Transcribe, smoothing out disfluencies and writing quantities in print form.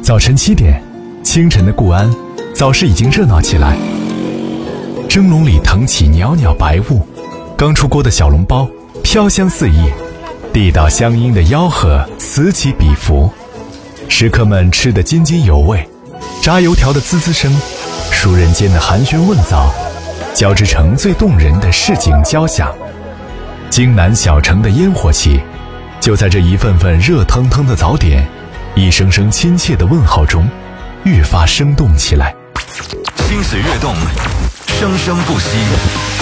早晨7点，清晨的固安，早市已经热闹起来。蒸笼里腾起袅袅白雾，刚出锅的小笼包飘香四溢，地道乡音的吆喝此起彼伏。食客们吃得津津有味，炸油条的滋滋声，熟人间的寒暄问早，交织成最动人的市井交响。京南小城的烟火气，就在这一份份热腾腾的早点，一声声亲切的问候中，愈发生动起来。 心水跃动，生生不息。